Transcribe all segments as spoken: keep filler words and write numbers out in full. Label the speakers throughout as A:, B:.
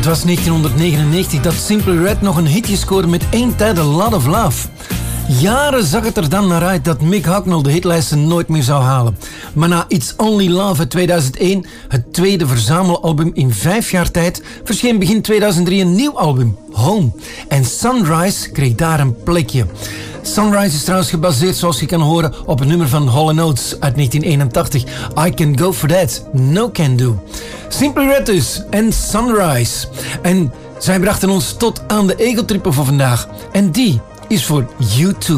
A: Het was negentienhonderdnegenennegentig dat Simply Red nog een hitje scoorde met Ain't That a Lot of Love. Jaren zag het er dan naar uit dat Mick Hucknall de hitlijsten nooit meer zou halen. Maar na It's Only Love uit tweeduizend één, het tweede verzamelalbum in vijf jaar tijd, verscheen begin tweeduizend drie een nieuw album, Home. En Sunrise kreeg daar een plekje. Sunrise is trouwens gebaseerd, zoals je kan horen, op een nummer van Hall and Oates uit negentien eenentachtig. I Can Go For That, No Can Do. Simply Red dus en Sunrise. En zij brachten ons tot aan de egotrippen voor vandaag. En die is voor U twee.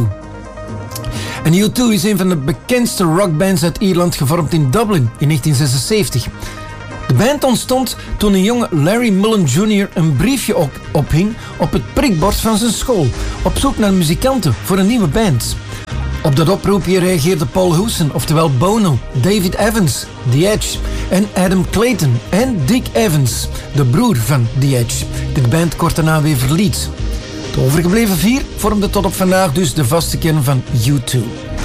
A: En U twee is een van de bekendste rockbands uit Ierland, gevormd in Dublin in negentien zesenzeventig. De band ontstond toen een jonge Larry Mullen junior een briefje op, ophing op het prikbord van zijn school, op zoek naar muzikanten voor een nieuwe band. Op dat oproepje reageerde Paul Houston, oftewel Bono, David Evans, The Edge en Adam Clayton en Dick Evans, de broer van The Edge, die de band kort daarna weer verliet. De overgebleven vier vormden tot op vandaag dus de vaste kern van U twee.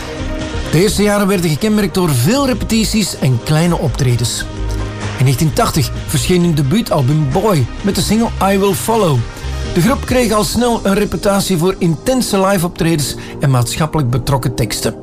A: De eerste jaren werden gekenmerkt door veel repetities en kleine optredens. In negentien tachtig verscheen hun debuutalbum Boy met de single I Will Follow. De groep kreeg al snel een reputatie voor intense live-optredens en maatschappelijk betrokken teksten.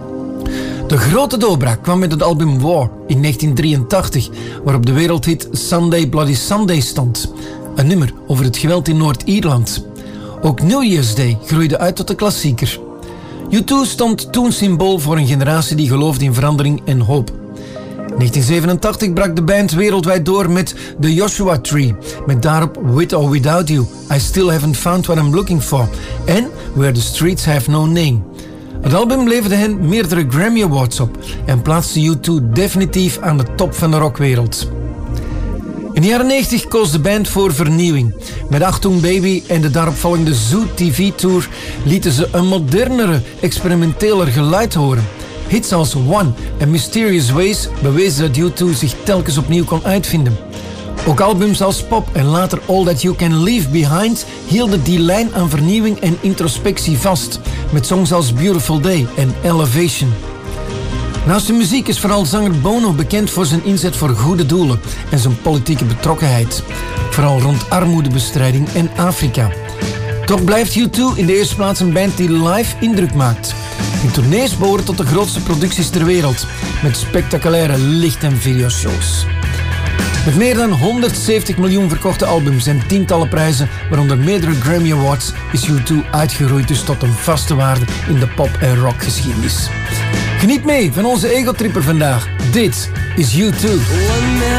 A: De grote doorbraak kwam met het album War in negentien drieëntachtig, waarop de wereldhit Sunday Bloody Sunday stond. Een nummer over het geweld in Noord-Ierland. Ook New Year's Day groeide uit tot een klassieker. U twee stond toen symbool voor een generatie die geloofde in verandering en hoop. In negentien zevenentachtig brak de band wereldwijd door met The Joshua Tree, met daarop With or Without You, I Still Haven't Found What I'm Looking For en Where the Streets Have No Name. Het album leverde hen meerdere Grammy Awards op en plaatste U twee definitief aan de top van de rockwereld. In de jaren negentig koos de band voor vernieuwing. Met Achtung Baby en de daaropvolgende Zoo T V-tour lieten ze een modernere, experimenteler geluid horen. Hits als One en Mysterious Ways bewezen dat U twee zich telkens opnieuw kon uitvinden. Ook albums als Pop en later All That You Can Leave Behind hielden die lijn aan vernieuwing en introspectie vast, met songs als Beautiful Day en Elevation. Naast de muziek is vooral zanger Bono bekend voor zijn inzet voor goede doelen en zijn politieke betrokkenheid, vooral rond armoedebestrijding en Afrika. Toch blijft U twee in de eerste plaats een band die live indruk maakt. Hun tournees behoren tot de grootste producties ter wereld, met spectaculaire licht- en videoshows. Met meer dan honderdzeventig miljoen verkochte albums en tientallen prijzen, waaronder meerdere Grammy Awards, is U twee uitgegroeid dus tot een vaste waarde in de pop- en rockgeschiedenis. Geniet mee van onze egotripper vandaag. Dit is U twee.